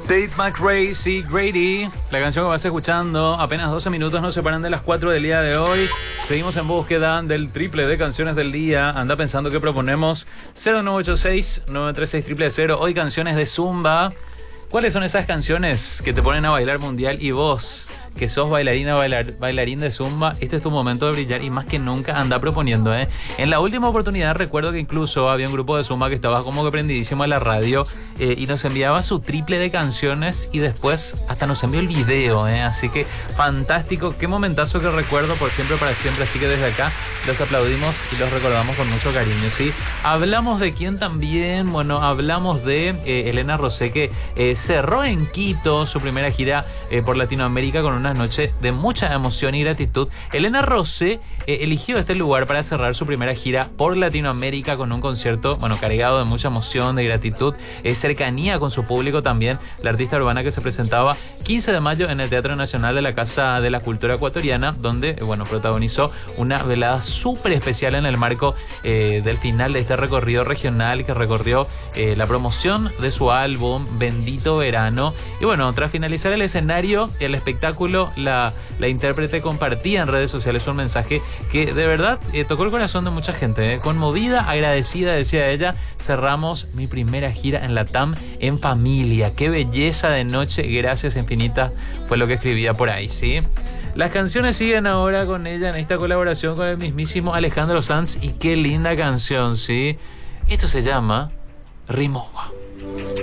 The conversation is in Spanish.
Tate McRae, sí, Grady. La canción que vas escuchando, apenas 12 minutos nos separan de las 4 del día de hoy. Seguimos en búsqueda del triple de canciones del día. Anda pensando que proponemos 0986-936-000. Hoy canciones de Zumba. ¿Cuáles son esas canciones que te ponen a bailar mundial? Y vos, que sos bailarina, bailarín de Zumba, este es tu momento de brillar y más que nunca anda proponiendo, ¿eh? En la última oportunidad recuerdo que incluso había un grupo de Zumba que estaba como que prendidísimo a la radio y nos enviaba su triple de canciones y después hasta nos envió el video, ¿eh? Así que fantástico, qué momentazo que recuerdo por siempre, para siempre. Así que desde acá los aplaudimos y los recordamos con mucho cariño, ¿sí? Hablamos de quién también, bueno, hablamos de Elena Rosé, que cerró en Quito su primera gira por Latinoamérica con una noche de mucha emoción y gratitud. Elena Rosé eligió este lugar para cerrar su primera gira por Latinoamérica con un concierto, bueno, cargado de mucha emoción, de gratitud, cercanía con su público también. La artista urbana que se presentaba 15 de mayo en el Teatro Nacional de la Casa de la Cultura Ecuatoriana, donde, bueno, protagonizó una velada súper especial en el marco del final de este recorrido regional que recorrió la promoción de su álbum Bendito Verano. Y bueno, tras finalizar el escenario, el espectáculo, la intérprete compartía en redes sociales un mensaje que de verdad tocó el corazón de mucha gente, conmovida, agradecida, decía ella: cerramos mi primera gira en Latam en familia, qué belleza de noche, gracias infinitas, fue lo que escribía por ahí, ¿sí? Las canciones siguen ahora con ella en esta colaboración con el mismísimo Alejandro Sanz, y qué linda canción, ¿sí? Esto se llama Rimowa.